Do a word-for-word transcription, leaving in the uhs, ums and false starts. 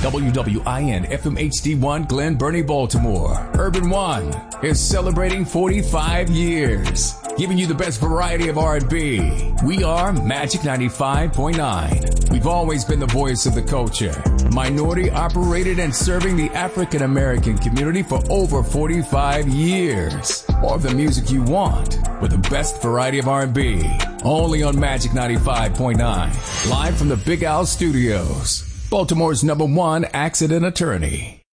W W I N F M H D one Glen Burnie, Baltimore. Urban One is celebrating forty-five years, giving you the best variety of R and B. We are Magic ninety-five point nine. We've always been the voice of the culture, minority operated and serving the African American community for over forty-five years. More of the music you want with the best variety of R and B. Only on Magic ninety-five point nine. Live from the Big Al Studios, Baltimore's number one accident attorney.